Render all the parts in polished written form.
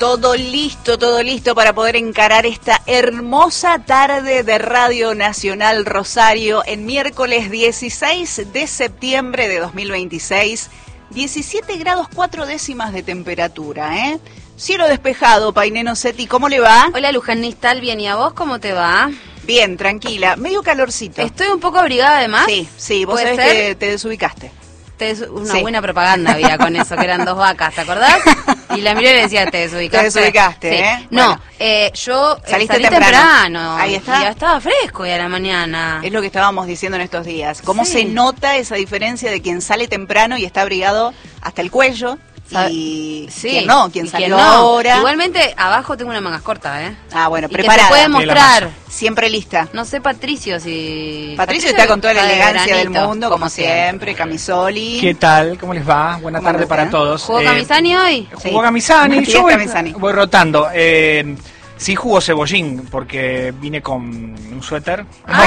Todo listo para poder encarar esta hermosa tarde de Radio Nacional Rosario en miércoles 16 de septiembre de 2026, 17 grados 4 décimas de temperatura, ¿eh? Cielo despejado, Paineno Seti, ¿cómo le va? Hola, Luján Nistal, bien, ¿y a vos cómo te va? Bien, tranquila, medio calorcito. Estoy un poco abrigada además. Sí, vos sabés que te desubicaste. Una buena propaganda había con eso, que eran dos vacas, ¿te acordás? Y la miré y le decía, te desubicaste. Te desubicaste, sí. ¿eh? No, bueno. Yo salí temprano. Ahí está. Y ya estaba fresco ya a la mañana. Es lo que estábamos diciendo en estos días. ¿Cómo se nota esa diferencia de quien sale temprano y está abrigado hasta el cuello? Y quien salió ahora. Igualmente, abajo tengo una mangas corta, ¿eh? Ah, bueno, y preparada. Que se puede mostrar. Siempre lista. No sé, Patricio, si... Patricio está con toda la elegancia del mundo, como siempre, camisoli. ¿Qué tal? ¿Cómo les va? Buena tarde para todos. ¿Jugó Camisani hoy? Jugó Camisani. Yo Camisani. Voy rotando. Sí jugó Cebollín, porque vine con un suéter.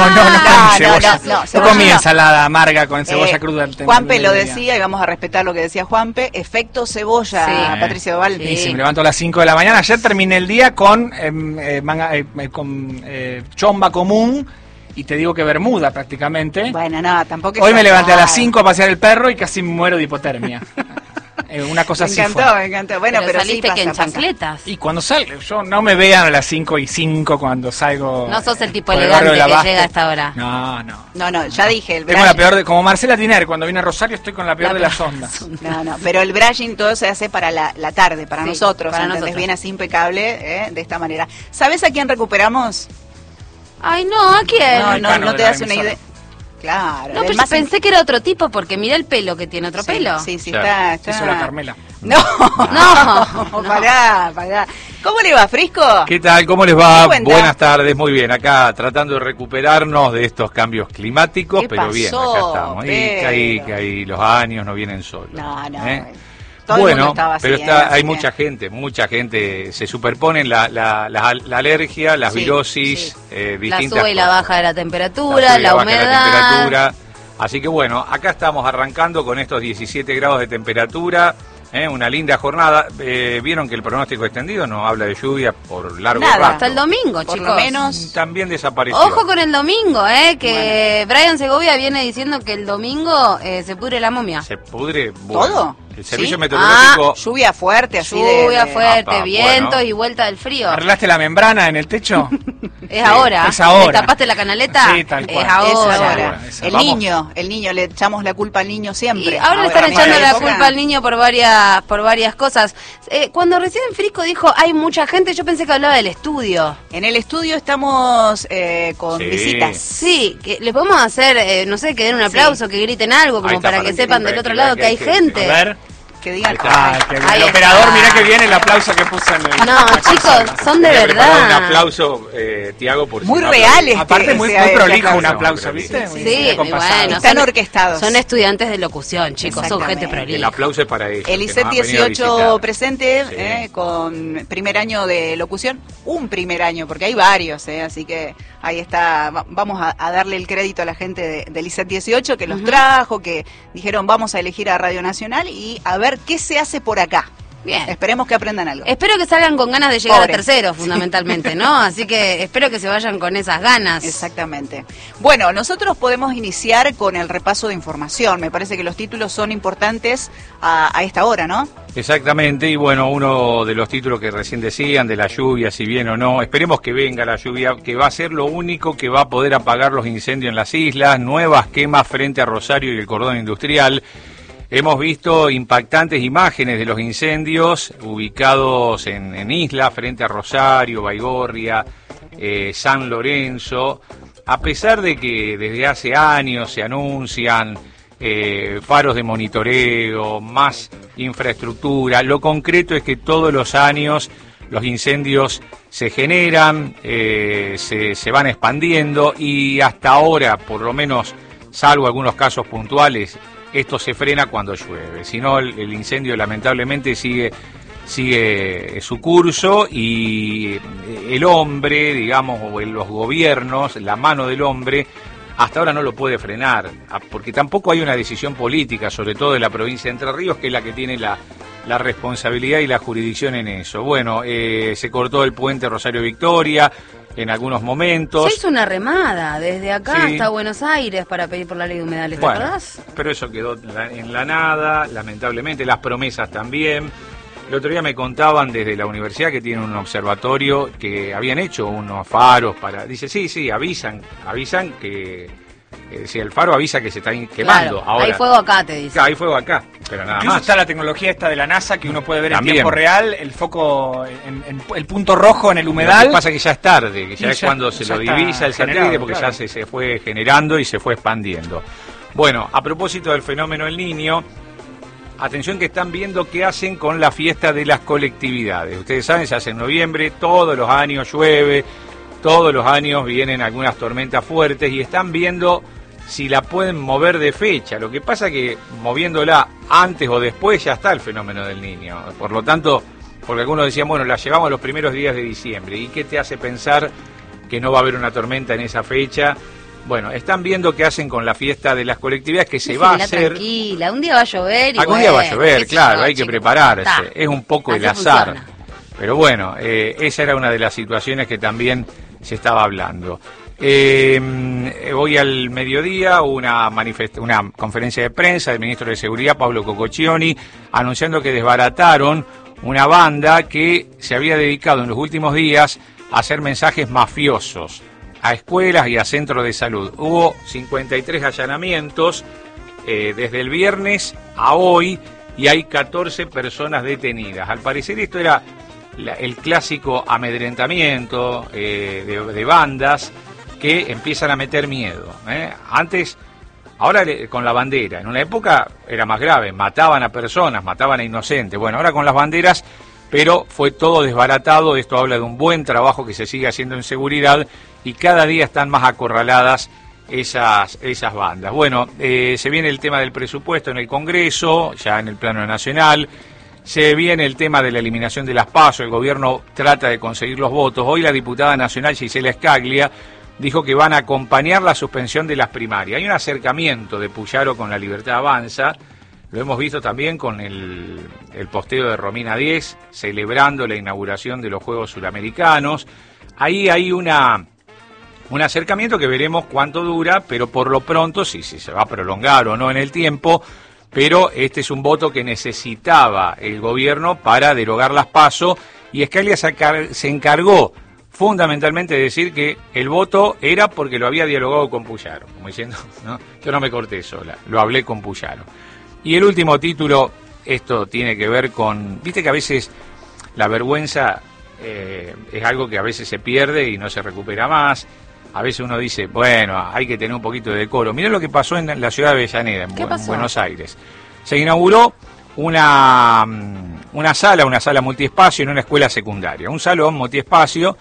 No comí ensalada amarga con cebolla cruda. Juanpe lo decía, y vamos a respetar lo que decía Juanpe, efecto cebolla, Patricio Doval. Sí, me levanto a las 5 de la mañana. Ayer terminé el día con chomba común, y te digo que bermuda prácticamente. Bueno, no, tampoco. Hoy me levanté a las 5 a pasear el perro y casi muero de hipotermia. Una cosa así fue. Me encantó. Bueno, pero saliste sí que en chancletas. Y cuando salgo, yo no me vean a las 5:05 cuando salgo. No sos el tipo elegante que llega a esta hora. No, ya dije. Tengo la peor como Marcela Tiner, cuando vine a Rosario estoy con la peor de las ondas. No, pero el brushing todo se hace para la tarde, para nosotros. ¿Entendés? Bien así impecable, de esta manera. ¿Sabés a quién recuperamos? Ay, no, ¿a quién? No te das una idea. Claro. No, pero pensé que era otro tipo, porque mirá el pelo que tiene, otro pelo. Sí, está. Eso la Carmela. No. Pará. ¿Cómo le va, Frisco? ¿Qué tal? ¿Cómo les va? Buenas tardes, muy bien. Acá tratando de recuperarnos de estos cambios climáticos, pero bien, acá estamos. Que los años no vienen solos. No. Bueno, pero hay mucha gente, se superponen la alergia, las virosis, distintas la sube y la baja de la temperatura, la humedad. Así que bueno, acá estamos arrancando con estos 17 grados de temperatura, una linda jornada. Vieron que el pronóstico extendido no habla de lluvia por largo rato. Hasta el domingo, chicos. Por lo menos. También desapareció. Ojo con el domingo, que Brian Segovia viene diciendo que el domingo se pudre la momia. ¿Se pudre? ¿Todo? El servicio meteorológico. Lluvia fuerte, así vientos y vuelta del frío. ¿Arreglaste la membrana en el techo? Es ahora. ¿Le tapaste la canaleta? Sí, tal cual. Es ahora. El niño, le echamos la culpa al niño siempre. Y ahora le están echando la culpa al niño por varias cosas. Cuando recién Frisco dijo hay mucha gente, yo pensé que hablaba del estudio. En el estudio estamos con visitas. Sí, que le podemos hacer, no sé, que den un aplauso, que griten algo, como para que sepan del otro lado que hay gente. A ver. Que digan. El operador, mirá que bien el aplauso que puso en el. No, chicos, son de verdad. Un aplauso, Tiago, por muy real. Aparte, muy prolijo un aplauso, ¿viste? Sí, bueno. Están orquestados. Son estudiantes de locución, chicos, son gente prolija. El aplauso es para ellos. El ICET 18 presente, con primer año de locución. Un primer año, porque hay varios, así que ahí está. Vamos a darle el crédito a la gente del ICET 18 que los trajo, que dijeron vamos a elegir a Radio Nacional y a ver qué se hace por acá. Bien. Esperemos que aprendan algo. Espero que salgan con ganas de llegar a tercero, fundamentalmente, ¿no? Así que espero que se vayan con esas ganas. Exactamente. Bueno, nosotros podemos iniciar con el repaso de información. Me parece que los títulos son importantes a esta hora, ¿no? Exactamente, y bueno, uno de los títulos que recién decían, de la lluvia, si bien o no, esperemos que venga la lluvia, que va a ser lo único que va a poder apagar los incendios en las islas, nuevas quemas frente a Rosario y el cordón industrial. Hemos visto impactantes imágenes de los incendios ubicados en isla, frente a Rosario, Baigorria, San Lorenzo, a pesar de que desde hace años se anuncian faros de monitoreo, más infraestructura. Lo concreto es que todos los años los incendios se generan, se van expandiendo y hasta ahora, por lo menos, salvo algunos casos puntuales, esto se frena cuando llueve. Si no, el incendio lamentablemente sigue su curso y el hombre, digamos, o los gobiernos, la mano del hombre, hasta ahora no lo puede frenar, porque tampoco hay una decisión política, sobre todo de la provincia de Entre Ríos, que es la que tiene la responsabilidad y la jurisdicción en eso. Bueno, se cortó el puente Rosario Victoria en algunos momentos. Se hizo una remada desde acá hasta Buenos Aires para pedir por la ley de humedales, ¿te acordás? Pero eso quedó en la nada, lamentablemente, las promesas también. El otro día me contaban desde la universidad que tienen un observatorio que habían hecho unos faros para... Dice, sí, avisan que... si el faro avisa que se está quemando. Claro, ahora, hay fuego acá, te dice. Hay fuego acá, pero nada Incluso más. está la tecnología esta de la NASA que uno puede ver También. en tiempo real, el foco, en el punto rojo en el humedal. Lo que pasa es que ya es tarde, que ya es cuando se lo está divisa el satélite, generado, porque claro. ya se fue generando y se fue expandiendo. Bueno, a propósito del fenómeno El Niño, atención que están viendo qué hacen con la fiesta de las colectividades. Ustedes saben, se hace en noviembre, todos los años llueve, todos los años vienen algunas tormentas fuertes y están viendo si la pueden mover de fecha. Lo que pasa que moviéndola antes o después ya está el fenómeno del Niño. Por lo tanto, porque algunos decían, bueno, la llevamos los primeros días de diciembre. ¿Y qué te hace pensar que no va a haber una tormenta en esa fecha? Bueno, están viendo qué hacen con la fiesta de las colectividades que se va a hacer. Tranquila, un día va a llover y algún día va a llover, claro, hay que prepararse. Es un poco el azar. Funciona. Pero bueno, esa era una de las situaciones que también se estaba hablando. Hoy al mediodía una conferencia de prensa del ministro de Seguridad, Pablo Cococcioni, anunciando que desbarataron una banda que se había dedicado en los últimos días a hacer mensajes mafiosos a escuelas y a centros de salud. Hubo 53 allanamientos desde el viernes a hoy y hay 14 personas detenidas. Al parecer esto era el clásico amedrentamiento de bandas que empiezan a meter miedo. Antes, ahora con la bandera, en una época era más grave, mataban a personas, mataban a inocentes. Bueno, ahora con las banderas, pero fue todo desbaratado. Esto habla de un buen trabajo que se sigue haciendo en seguridad y cada día están más acorraladas esas bandas. Bueno, se viene el tema del presupuesto en el Congreso, ya en el plano nacional. Se viene el tema de la eliminación de las PASO, el gobierno trata de conseguir los votos. Hoy la diputada nacional Gisela Scaglia dijo que van a acompañar la suspensión de las primarias. Hay un acercamiento de Puyaro con La Libertad Avanza, lo hemos visto también con el posteo de Romina 10, celebrando la inauguración de los Juegos Suramericanos. Ahí hay un acercamiento que veremos cuánto dura, pero por lo pronto, si se va a prolongar o no en el tiempo, pero este es un voto que necesitaba el gobierno para derogar las PASO, y Scaglia se encargó fundamentalmente de decir que el voto era porque lo había dialogado con Puyaro, como diciendo, no, yo no me corté sola, lo hablé con Puyaro. Y el último título, esto tiene que ver con, viste que a veces la vergüenza es algo que a veces se pierde y no se recupera más. A veces uno dice, bueno, hay que tener un poquito de decoro. Mirá lo que pasó en la ciudad de Avellaneda, en Buenos Aires. Se inauguró una sala multiespacio en una escuela secundaria. Un salón multiespacio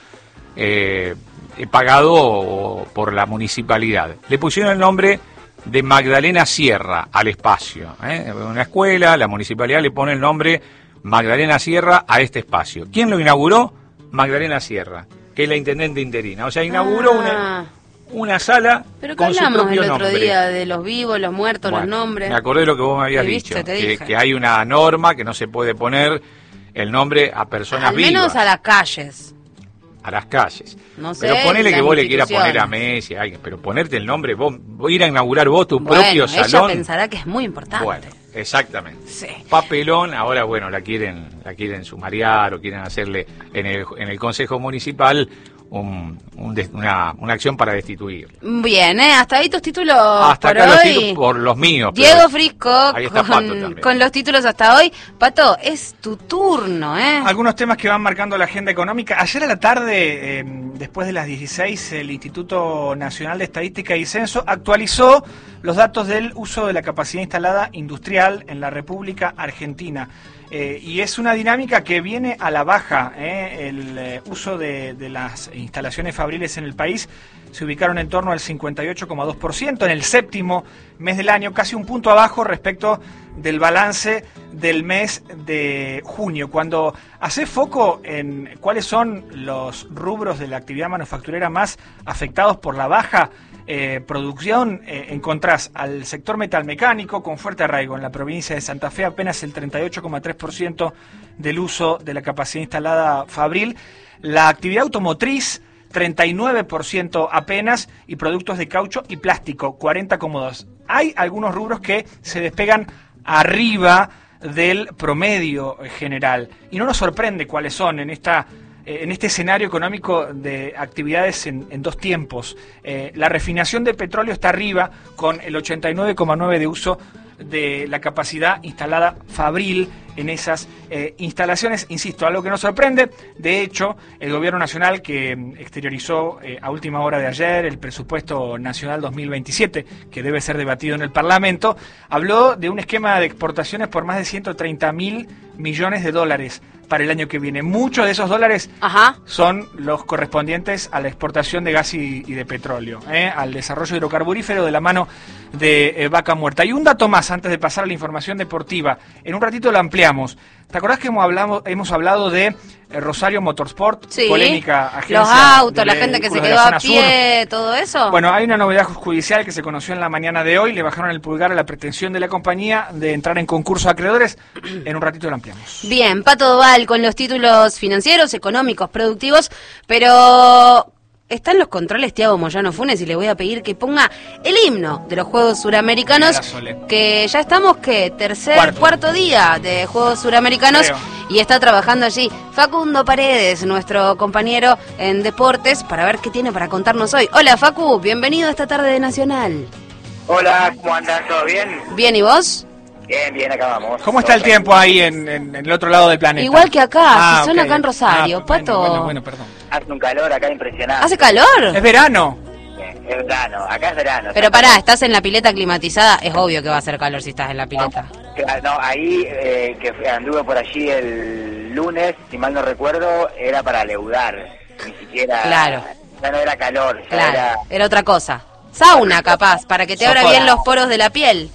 pagado por la municipalidad. Le pusieron el nombre de Magdalena Sierra al espacio. Una escuela, la municipalidad le pone el nombre Magdalena Sierra a este espacio. ¿Quién lo inauguró? Magdalena Sierra, que es la intendente interina. O sea, inauguró una sala pero con su propio nombre. el otro día de los vivos, los muertos, los nombres. Me acordé de lo que vos me habías dicho, que hay una norma que no se puede poner el nombre a personas vivas. Al menos a las calles. A las calles. No sé, pero ponele que vos le quieras poner a Messi, pero ponerte el nombre, vos ir a inaugurar vos tu propio salón. Ella pensará que es muy importante. Bueno, exactamente. Sí. Papelón, ahora bueno, la quieren sumariar o quieren hacerle en el Consejo Municipal una acción para destituir. Bien, hasta ahí tus títulos hasta por acá hoy. Los títulos por los míos. Diego Frisco ahí está Pato también. Con los títulos hasta hoy. Pato, es tu turno, Algunos temas que van marcando la agenda económica. Ayer a la tarde, después de las 16, el Instituto Nacional de Estadística y Censo actualizó los datos del uso de la capacidad instalada industrial en la República Argentina. Y es una dinámica que viene a la baja. El uso de las instalaciones fabriles en el país se ubicaron en torno al 58,2% en el séptimo mes del año, casi un punto abajo respecto del balance del mes de junio. Cuando hace foco en cuáles son los rubros de la actividad manufacturera más afectados por la baja producción, encontrás al sector metalmecánico con fuerte arraigo en la provincia de Santa Fe, apenas el 38,3% del uso de la capacidad instalada fabril. La actividad automotriz, 39% apenas, y productos de caucho y plástico, 40,2%. Hay algunos rubros que se despegan arriba del promedio general, y no nos sorprende cuáles son en este escenario económico de actividades en dos tiempos. La refinación de petróleo está arriba con el 89,9% de uso de la capacidad instalada fabril en esas instalaciones. Insisto, algo que nos sorprende. De hecho, el Gobierno Nacional, que exteriorizó a última hora de ayer el presupuesto nacional 2027, que debe ser debatido en el Parlamento, habló de un esquema de exportaciones por más de 130.000 millones de dólares para el año que viene. Muchos de esos dólares son los correspondientes a la exportación de gas y de petróleo, al desarrollo hidrocarburífero de la mano de Vaca Muerta. Y un dato más antes de pasar a la información deportiva. En un ratito lo ampliamos. ¿Te acordás que hemos hablado de Rosario Motorsport? Sí. Polémica agencia. Los autos, la gente que se quedó a pie, sur. Todo eso. Bueno, hay una novedad judicial que se conoció en la mañana de hoy. Le bajaron el pulgar a la pretensión de la compañía de entrar en concurso de acreedores. En un ratito lo ampliamos. Bien, Pato Doval con los títulos financieros, económicos, productivos, pero está en los controles Tiago Moyano Funes y le voy a pedir que ponga el himno de los Juegos Suramericanos, que ya estamos, cuarto día de Juegos Suramericanos. Creo. Y está trabajando allí Facundo Paredes, nuestro compañero en deportes, para ver qué tiene para contarnos hoy. Hola Facu, bienvenido a esta tarde de Nacional. Hola, ¿cómo andas? ¿Todo bien? Bien, ¿y vos? Bien, acá vamos. ¿Cómo está el tiempo ahí en el otro lado del planeta? Igual que acá, si son acá en Rosario, Pato. Bueno, perdón. Hace un calor acá impresionante. ¿Hace calor? Es verano. Es verano, acá es verano. Pero pará, estás en la pileta climatizada, es obvio que va a hacer calor si estás en la pileta. No, ahí que anduve por allí el lunes, si mal no recuerdo, era para leudar. Ni siquiera... Claro. Ya no era calor. Claro, era otra cosa. Sauna, capaz, para que te abra bien los poros de la piel.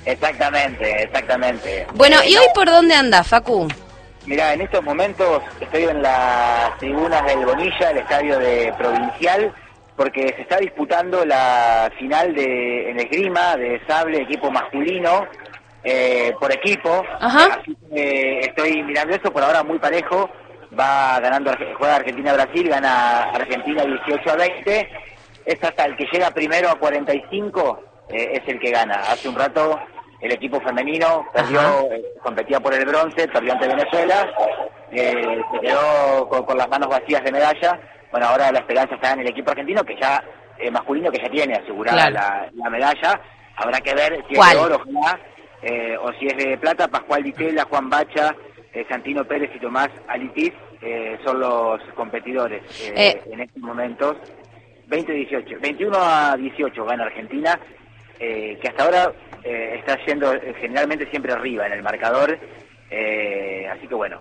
Exactamente. Bueno, ¿y hoy por dónde andás, Facu? Mirá, en estos momentos estoy en las tribunas del Bonilla, el estadio de Provincial, porque se está disputando la final en esgrima de sable equipo masculino por equipo. Ajá. Así que estoy mirando eso, por ahora muy parejo. Va ganando, juega Argentina-Brasil, gana Argentina 18-20. Es hasta el que llega primero a 45, es el que gana. Hace un rato el equipo femenino perdió, competía por el bronce, perdió ante Venezuela, se quedó con las manos vacías de medalla. Bueno, ahora la esperanza está en el equipo argentino, que ya masculino, que ya tiene asegurada la medalla. Habrá que ver si es de oro, ojalá, o si es de plata. Pascual Ditela, Juan Bacha, Santino Pérez y Tomás Alitis son los competidores en estos momentos. 21-18 gana Argentina, que hasta ahora está yendo generalmente siempre arriba en el marcador, así que bueno,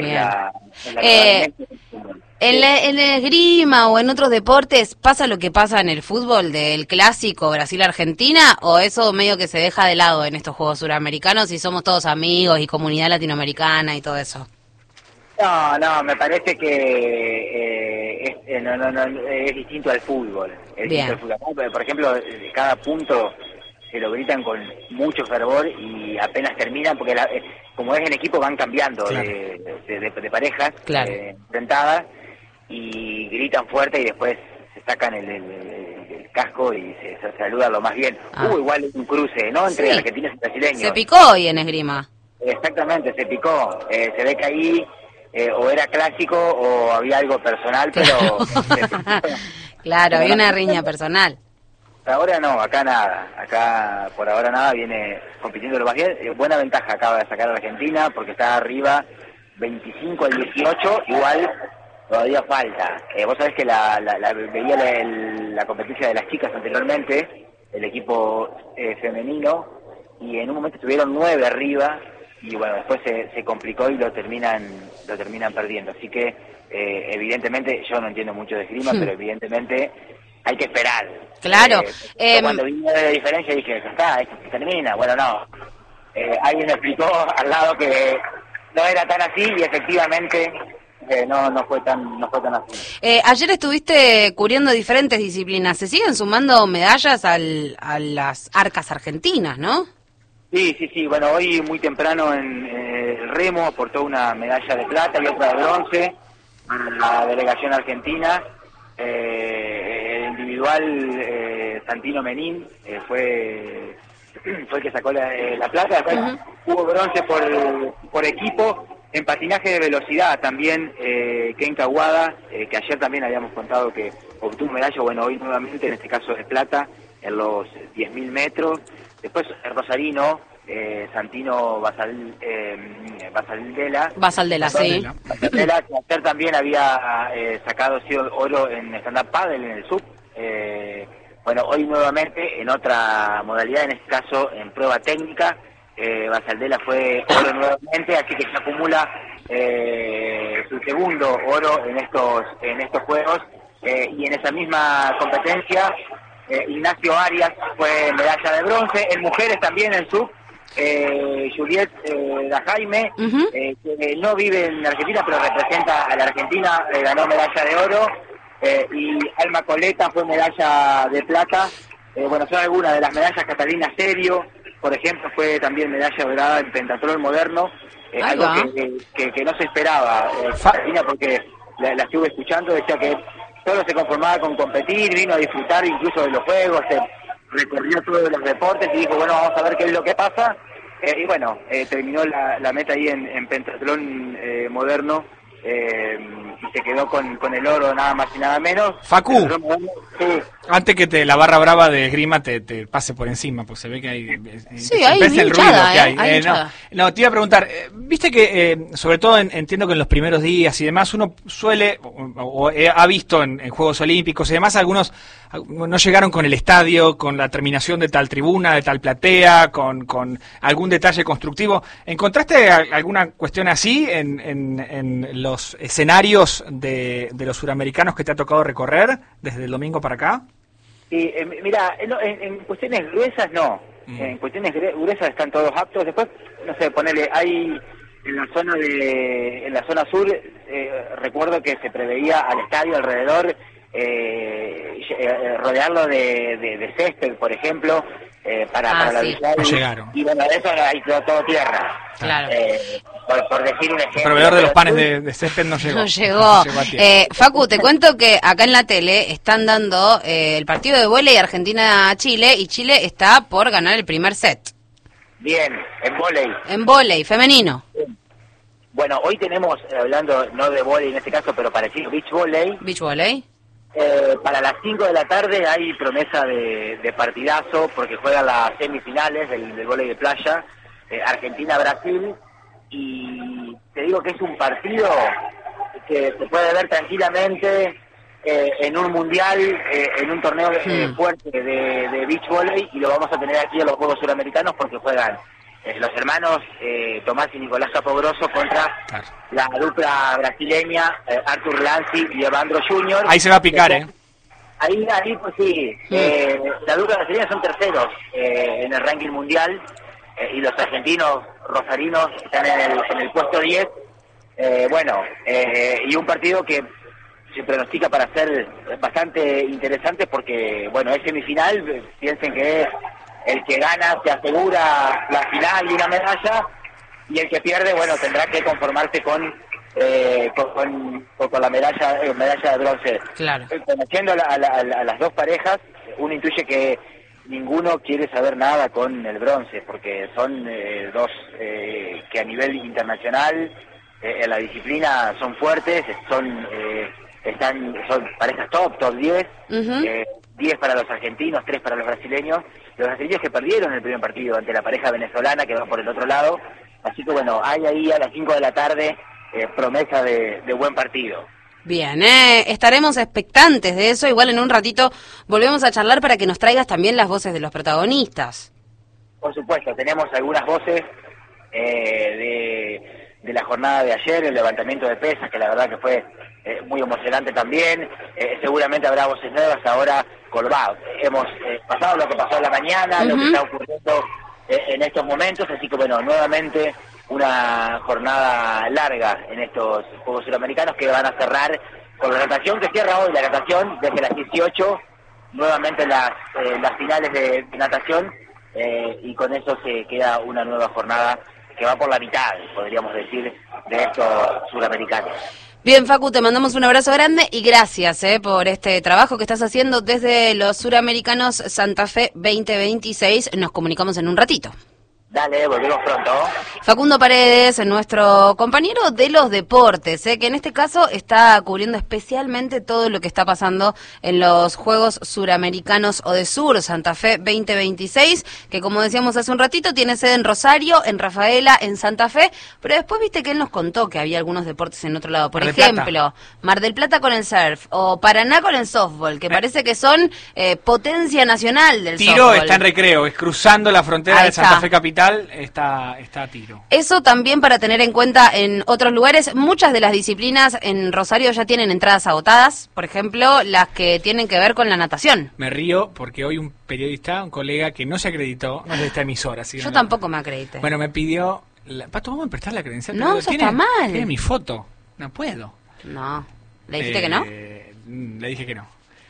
en el esgrima o en otros deportes, ¿pasa lo que pasa en el fútbol del clásico Brasil-Argentina? ¿O eso medio que se deja de lado en estos Juegos Suramericanos y somos todos amigos y comunidad latinoamericana y todo eso? No, me parece que es distinto al fútbol. Por ejemplo, cada punto se lo gritan con mucho fervor y apenas terminan, porque como es en equipo van cambiando de parejas enfrentadas y gritan fuerte y después se sacan el casco y se saludan lo más bien. Hubo igual un cruce, ¿no? Entre argentinos y brasileños. Se picó hoy en esgrima. Exactamente, se picó. Se ve que ahí o era clásico o había algo personal, pero... Claro, había una riña personal. Ahora no, acá nada. Acá por ahora nada, viene compitiendo lo más bien. Buena ventaja acaba de sacar a Argentina porque está arriba 25-18, igual todavía falta. Vos sabés que veía la competencia de las chicas anteriormente, el equipo femenino, y en un momento estuvieron 9 arriba, y bueno, después se complicó y lo terminan perdiendo. Así que evidentemente, yo no entiendo mucho de esgrima, pero evidentemente hay que esperar. Claro. Cuando vino de la diferencia dije, esto se termina. Bueno, no. Alguien me explicó al lado que no era tan así y efectivamente no fue tan así. Ayer estuviste cubriendo diferentes disciplinas. ¿Se siguen sumando medallas a las arcas argentinas, no? Sí. Bueno, hoy muy temprano en el remo aportó una medalla de plata y otra de bronce para la delegación argentina. El individual, Santino Menín, fue el que sacó la plata. Después hubo bronce por equipo. En patinaje de velocidad también, Ken Kawada, que ayer también habíamos contado que obtuvo medalla, bueno, hoy nuevamente, en este caso de plata, en los 10.000 metros. Después el rosarino, Santino Basaldela, sí. Basaldela, que ayer también había sacado oro en stand-up paddle en el sub. Bueno, hoy nuevamente en otra modalidad, en este caso en prueba técnica. Basaldela fue oro nuevamente, así que se acumula su segundo oro en estos juegos. Y en esa misma competencia, Ignacio Arias fue medalla de bronce. En mujeres también en sub, Juliet Dajaime, que no vive en Argentina pero representa a la Argentina, ganó medalla de oro. Y Alma Coleta fue medalla de plata. Bueno, son algunas de las medallas. Catalina Serio, por ejemplo, fue también medalla dorada en pentatlón moderno, algo que no se esperaba. Catalina, porque la estuve escuchando, decía que solo se conformaba con competir, vino a disfrutar incluso de los juegos, se recorrió todos los deportes y dijo, bueno, vamos a ver qué es lo que pasa. Y bueno, terminó la meta ahí en pentatlón moderno. Y se quedó con el oro, nada más y nada menos. Facu, sí. Antes que la barra brava de esgrima te pase por encima, pues se ve que hay... Sí, hay el ruido hinchada, que hay. No, te iba a preguntar, viste que, sobre todo entiendo que en los primeros días y demás, uno suele, ha visto en Juegos Olímpicos y demás, algunos no llegaron con el estadio, con la terminación de tal tribuna, de tal platea, con algún detalle constructivo. ¿Encontraste alguna cuestión así en los escenarios de los suramericanos que te ha tocado recorrer desde el domingo para acá? Sí, mira, en cuestiones gruesas no. En cuestiones gruesas están todos aptos. Después, no sé, ponele, hay en la zona sur, recuerdo que se preveía al estadio alrededor rodearlo de césped, por ejemplo, para la visual. No llegaron. Y bueno, eso hay todo tierra. Claro. Por decir un ejemplo. El proveedor de los panes de césped no llegó. No llegó. Facu, te cuento que acá en la tele están dando el partido de vóley Argentina-Chile y Chile está por ganar el primer set. Bien, en vóley. En vóley, femenino. Bueno, hoy tenemos, hablando no de vóley en este caso, pero parecido, beach volley. Beach volley. Para las 5 de la tarde hay promesa de partidazo porque juegan las semifinales del vóley de playa, Argentina-Brasil, y te digo que es un partido que se puede ver tranquilamente en un mundial, en un torneo fuerte de beach volley, y lo vamos a tener aquí en los Juegos Suramericanos porque juegan los hermanos Tomás y Nicolás Capogrosso contra la dupla brasileña Arthur Lanzi y Evandro Junior. Ahí se va a picar, Ahí pues sí. La dupla brasileña son terceros en el ranking mundial, y los argentinos rosarinos están en el puesto 10. Y un partido que se pronostica para ser bastante interesante porque, bueno, es semifinal. Piensen que el que gana se asegura la final y una medalla, y el que pierde, bueno, tendrá que conformarse con la medalla de bronce. Claro. Conociendo a las dos parejas, uno intuye que ninguno quiere saber nada con el bronce, porque son dos que a nivel internacional en la disciplina son fuertes, son parejas top 10, 10 para los argentinos, 3 para los brasileños. Los brasileños que perdieron el primer partido ante la pareja venezolana que va por el otro lado. Así que bueno, hay ahí a las 5 de la tarde promesa de buen partido. Bien, estaremos expectantes de eso. Igual en un ratito volvemos a charlar para que nos traigas también las voces de los protagonistas. Por supuesto, tenemos algunas voces de la jornada de ayer, el levantamiento de pesas, que la verdad que fue muy emocionante también. Seguramente habrá voces nuevas ahora. Hemos pasado lo que pasó en la mañana, lo que está ocurriendo en estos momentos, así que bueno, nuevamente una jornada larga en estos Juegos Suramericanos que van a cerrar con la natación, que cierra hoy la natación desde las 18, nuevamente las finales de natación, y con eso se queda una nueva jornada que va por la mitad, podríamos decir, de estos suramericanos. Bien, Facu, te mandamos un abrazo grande y gracias por este trabajo que estás haciendo desde los Suramericanos Santa Fe 2026. Nos comunicamos en un ratito. Dale, volvemos pronto. Facundo Paredes, nuestro compañero de los deportes, que en este caso está cubriendo especialmente todo lo que está pasando en los Juegos Suramericanos ODESUR Santa Fe 2026, que como decíamos hace un ratito, tiene sede en Rosario, en Rafaela, en Santa Fe, pero después viste que él nos contó que había algunos deportes en otro lado. Por ejemplo, Mar del Plata con el surf, o Paraná con el softball, que parece que son potencia nacional del softball. Tiro está en Recreo, es cruzando la frontera de Santa Fe Capital. Está a Tiro. Eso también para tener en cuenta en otros lugares. Muchas de las disciplinas en Rosario ya tienen entradas agotadas, por ejemplo, las que tienen que ver con la natación. Me río porque hoy un periodista, un colega que no se acreditó, no es de esta emisora. Yo tampoco me acredité. Bueno, me pidió... Pato, ¿vamos a prestar la credencial? No, eso está mal. Tiene mi foto. No puedo. No. ¿Le dijiste que no? Le dije que no.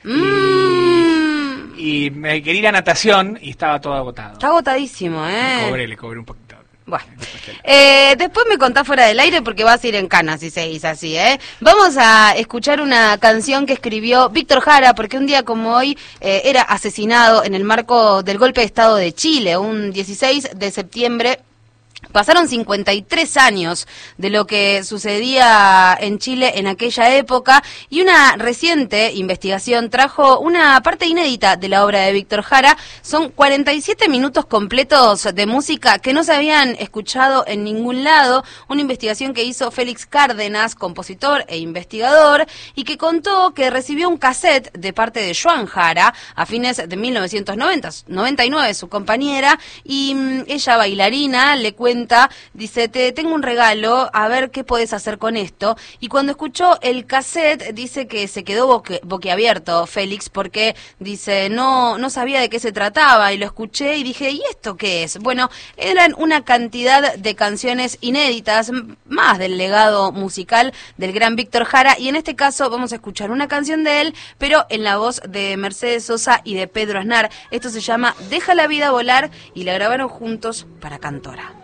Y me quería ir a natación y estaba todo agotado. Está agotadísimo, Le cobré un poquito. Bueno, después me contás fuera del aire porque vas a ir en cana si seguís así, Vamos a escuchar una canción que escribió Víctor Jara, porque un día como hoy era asesinado en el marco del golpe de Estado de Chile, un 16 de septiembre. Pasaron 53 años de lo que sucedía en Chile en aquella época y una reciente investigación trajo una parte inédita de la obra de Víctor Jara. Son 47 minutos completos de música que no se habían escuchado en ningún lado. Una investigación que hizo Félix Cárdenas, compositor e investigador, y que contó que recibió un cassette de parte de Joan Jara a fines de 1999, su compañera, y ella, bailarina, le cuenta, dice, te tengo un regalo, a ver qué podés hacer con esto. Y cuando escuchó el cassette, dice que se quedó boquiabierto Félix, porque dice, no sabía de qué se trataba, y lo escuché y dije, ¿y esto qué es? Bueno, eran una cantidad de canciones inéditas, más del legado musical del gran Víctor Jara, y en este caso vamos a escuchar una canción de él, pero en la voz de Mercedes Sosa y de Pedro Aznar. Esto se llama Deja la vida volar, y la grabaron juntos para Cantora.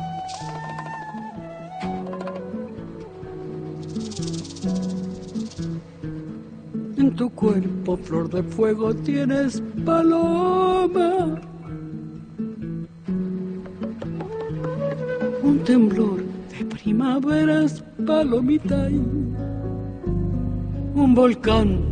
En tu cuerpo, flor de fuego, tienes paloma. Un temblor de primaveras, palomita. Un volcán